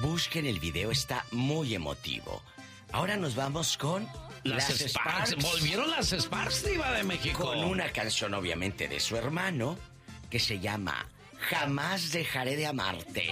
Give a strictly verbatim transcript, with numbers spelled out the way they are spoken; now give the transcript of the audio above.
Busquen el video, está muy emotivo. Ahora nos vamos con las, las Sparks. Sparks. Volvieron las Sparks, Diva de México. Con una canción, obviamente, de su hermano, que se llama Jamás dejaré de amarte.